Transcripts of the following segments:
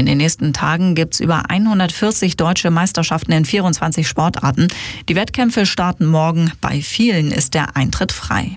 In den nächsten Tagen gibt's über 140 deutsche Meisterschaften in 24 Sportarten. Die Wettkämpfe starten morgen. Bei vielen ist der Eintritt frei.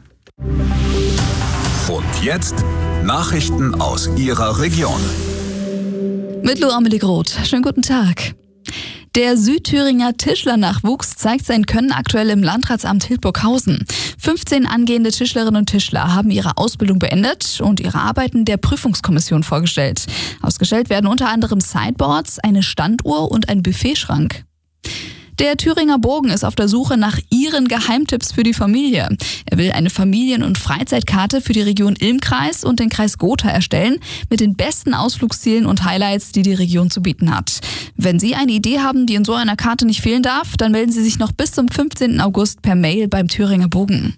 Und jetzt Nachrichten aus Ihrer Region. Mit Lou Amelie Groth. Schönen guten Tag. Der Südthüringer Tischlernachwuchs zeigt sein Können aktuell im Landratsamt Hildburghausen. 15 angehende Tischlerinnen und Tischler haben ihre Ausbildung beendet und ihre Arbeiten der Prüfungskommission vorgestellt. Ausgestellt werden unter anderem Sideboards, eine Standuhr und ein Buffetschrank. Der Thüringer Bogen ist auf der Suche nach Ihren Geheimtipps für die Familie. Er will eine Familien- und Freizeitkarte für die Region Ilm-Kreis und den Kreis Gotha erstellen, mit den besten Ausflugszielen und Highlights, die die Region zu bieten hat. Wenn Sie eine Idee haben, die in so einer Karte nicht fehlen darf, dann melden Sie sich noch bis zum 15. August per Mail beim Thüringer Bogen.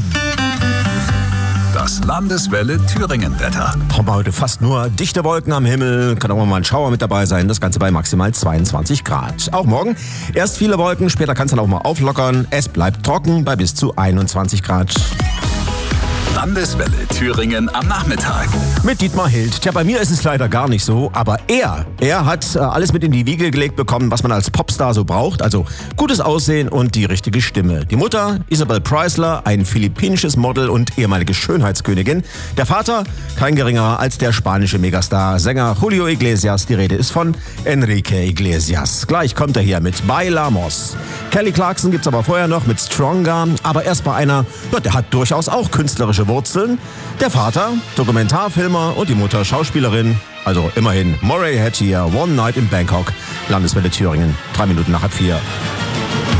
Das Landeswelle Thüringen-Wetter. Haben wir heute fast nur dichte Wolken am Himmel. Kann auch mal ein Schauer mit dabei sein. Das Ganze bei maximal 22 Grad. Auch morgen erst viele Wolken, später kann es dann auch mal auflockern. Es bleibt trocken bei bis zu 21 Grad. Landeswelle Thüringen am Nachmittag. Mit Dietmar Hild. Tja, bei mir ist es leider gar nicht so, aber er hat alles mit in die Wiege gelegt bekommen, was man als Popstar so braucht. Also gutes Aussehen und die richtige Stimme. Die Mutter, Isabel Preisler, ein philippinisches Model und ehemalige Schönheitskönigin. Der Vater, kein geringerer als der spanische Megastar, Sänger Julio Iglesias. Die Rede ist von Enrique Iglesias. Gleich kommt er hier mit Bailamos. Kelly Clarkson gibt's aber vorher noch mit Stronger. Aber erst bei einer, der hat durchaus auch künstlerische Wurzeln. Der Vater, Dokumentarfilmer und die Mutter Schauspielerin. Also immerhin, Moray Hattier, One Night in Bangkok, Landeswelle Thüringen, 3 Minuten nach halb 4.